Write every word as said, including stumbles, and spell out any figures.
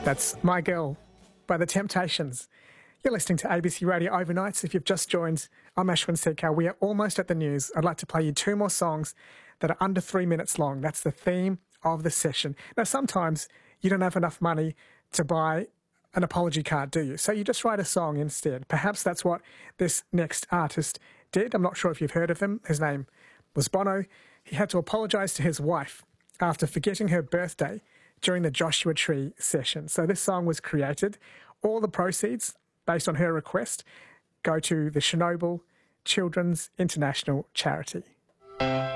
That's My Girl by The Temptations. You're listening to A B C Radio Overnights. If you've just joined, I'm Ashwin Sekhar. We are almost at the news. I'd like to play you two more songs that are under three minutes long. That's the theme of the session. Now, sometimes you don't have enough money to buy an apology card, do you? So you just write a song instead. Perhaps that's what this next artist did. I'm not sure if you've heard of him. His name was Bono. He had to apologise to his wife after forgetting her birthday during the Joshua Tree session. So this song was created. All the proceeds, based on her request, go to the Chernobyl Children's International Charity.